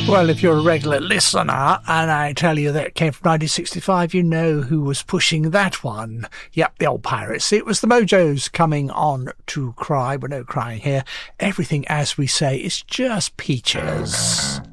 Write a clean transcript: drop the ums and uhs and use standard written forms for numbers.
Well, if you're a regular listener and I tell you that it came from 1965, you know who was pushing that one. Yep, the old Pirates. It was the Mojos coming on to Cry. But no crying here. Everything, as we say, is just peaches.